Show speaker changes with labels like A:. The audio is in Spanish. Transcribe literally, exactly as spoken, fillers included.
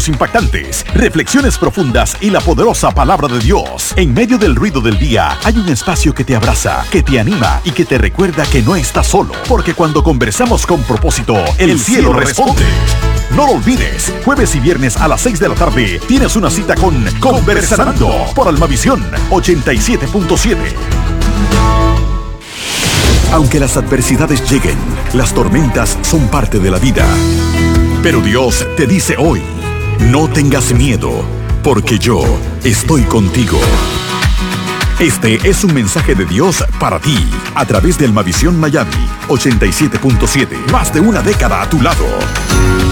A: testimonios impactantes, reflexiones profundas y la poderosa palabra de Dios. En medio del ruido del día, hay un espacio que te abraza, que te anima y que te recuerda que no estás solo. Porque cuando conversamos con propósito, el, el cielo, cielo responde. No lo olvides, jueves y viernes a las seis de la tarde tienes una cita con Conversando por Almavisión ochenta y siete punto siete. Aunque las adversidades lleguen, las tormentas son parte de la vida. Pero Dios te dice hoy, no tengas miedo, porque yo estoy contigo. Este es un mensaje de Dios para ti, a través de Almavisión Miami ochenta y siete punto siete. Más de una década a tu lado.